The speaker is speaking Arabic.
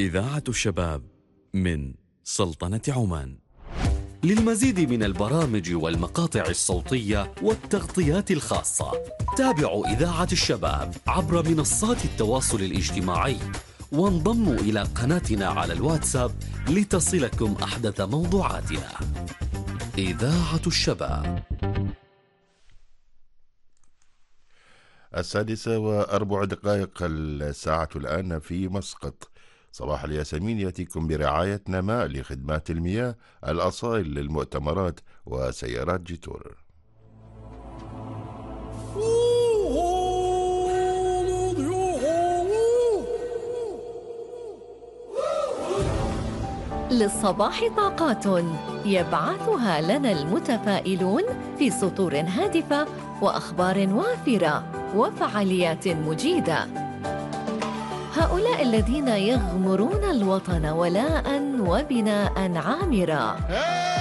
إذاعة الشباب من سلطنة عمان. للمزيد من البرامج والمقاطع الصوتية والتغطيات الخاصة تابعوا إذاعة الشباب عبر منصات التواصل الاجتماعي، وانضموا إلى قناتنا على الواتساب لتصلكم أحدث موضوعاتنا. إذاعة الشباب. 6:04 الساعة الآن في مسقط. صباح الياسمين يأتيكم برعاية نماء لخدمات المياه، الأصائل للمؤتمرات، وسيارات جيتور. للصباح طاقات يبعثها لنا المتفائلون في سطور هادفة وأخبار وافرة وفعاليات مجيدة. هؤلاء الذين يغمرون الوطن ولاء وبناء عامرا.